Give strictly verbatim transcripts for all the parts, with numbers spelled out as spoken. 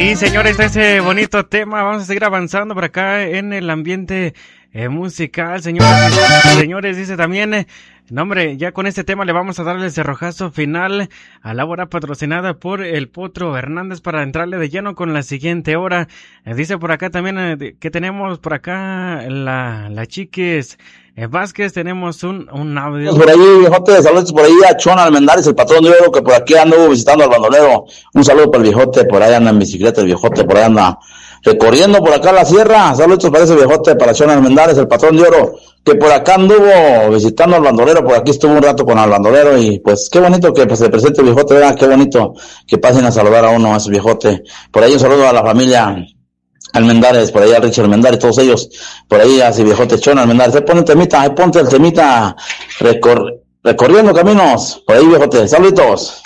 Sí, señores, ese bonito tema. Vamos a seguir avanzando por acá en el ambiente eh, musical, señores. Señores, dice también, eh, no hombre, ya con este tema le vamos a darle el cerrojazo final a la hora patrocinada por el Potro Hernández para entrarle de lleno con la siguiente hora. Eh, dice por acá también eh, que tenemos por acá la, la Chiquis eh, Vázquez, tenemos un, un audio. Por ahí, viejote, saludos por ahí a Chon Almendares, el patrón de oro, que por aquí anduvo visitando al bandolero. Un saludo para el viejote, por ahí anda en bicicleta el viejote, por ahí anda recorriendo por acá la sierra. Saludos para ese viejote, para Chon Almendares, el patrón de oro, que por acá anduvo visitando al bandolero. Por aquí estuvo un rato con el bandolero y pues qué bonito que pues, se presente el viejote, ¿verdad? Qué bonito que pasen a saludar a uno, a ese viejote. Por ahí un saludo a la familia Almendares, por ahí a Richard Almendares, todos ellos, por ahí a ese viejote Chon Almendares. Ahí ponte el temita, ahí ponte el temita, recor- recorriendo caminos, por ahí viejote, saluditos.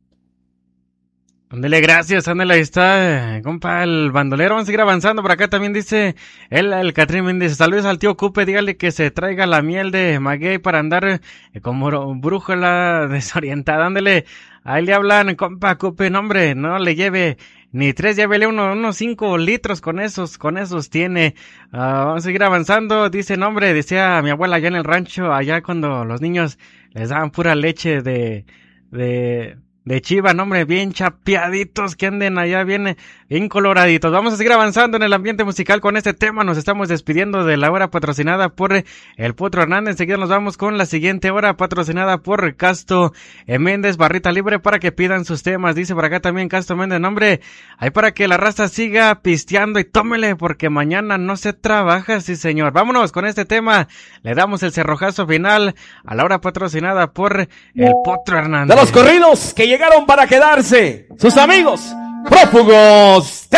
Ándale, gracias, ándale, ahí está, eh, compa, el bandolero. Vamos a seguir avanzando. Por acá también dice, él, el Catrín Méndez, saludos al tío Cupe, dígale que se traiga la miel de maguey para andar eh, como brújula desorientada. Ándale, ahí le hablan, compa Cupe, no hombre, no le lleve ni tres, llévele uno, unos cinco litros, con esos, con esos tiene. Uh, vamos a seguir avanzando. Dice, no hombre, decía mi abuela allá en el rancho, allá cuando los niños les daban pura leche de, de, de chiva, no hombre, bien chapeaditos, que anden allá bien, bien coloraditos. Vamos a seguir avanzando en el ambiente musical con este tema. Nos estamos despidiendo de la hora patrocinada por el Potro Hernández. Enseguida nos vamos con la siguiente hora patrocinada por Casto Méndez, barrita libre para que pidan sus temas. Dice por acá también Casto Méndez, no hombre, ahí para que la raza siga pisteando y tómele porque mañana no se trabaja, sí señor. Vámonos con este tema. Le damos el cerrojazo final a la hora patrocinada por el Potro Hernández. De los corridos que llegaron para quedarse, sus amigos prófugos.